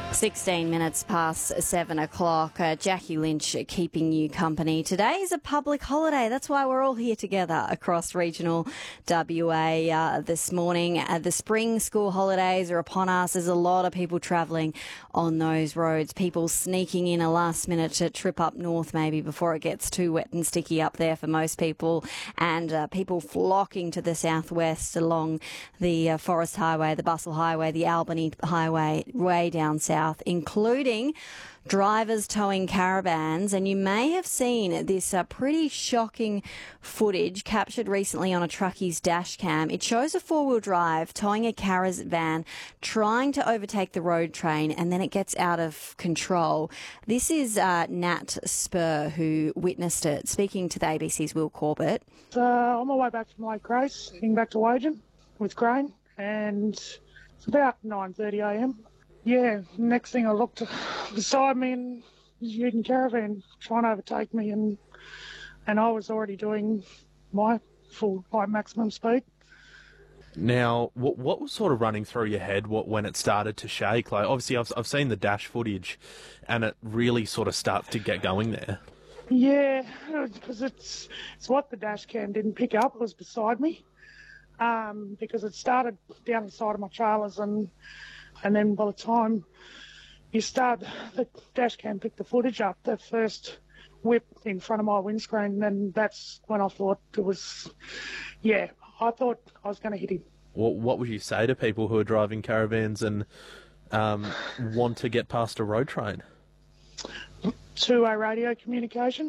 16 minutes past 7 o'clock. Jackie Lynch keeping you company. Today is a public holiday. That's why we're all here together across regional WA this morning. The spring school holidays are upon us. There's a lot of people travelling on those roads. People sneaking in a last minute trip up north maybe before it gets too wet and sticky up there for most people. And people flocking to the southwest along the Forest Highway, the Bustle Highway, the Albany Highway, way down south, including drivers towing caravans. And you may have seen this pretty shocking footage captured recently on a truckie's dash cam. It shows a four-wheel drive towing a caravan trying to overtake the road train, and then it gets out of control. This is Nat Spur, who witnessed it, speaking to the ABC's Will Corbett. On my way back from Lake Grace, heading back to Woden with grain, and it's about 9:30am. Yeah, next thing I looked beside me and this Uten caravan trying to overtake me, and I was already doing my full maximum speed. Now, what was sort of running through your head when it started to shake? Like, obviously, I've seen the dash footage, and it really sort of starts to get going there. Yeah, because it's what the dash cam didn't pick up. It was beside me, because it started down the side of my trailers, and then by the time the dash cam picked the footage up, the first whip in front of my windscreen, and that's when I thought it was, I thought I was going to hit him. What would you say to people who are driving caravans and want to get past a road train? Two-way radio communication.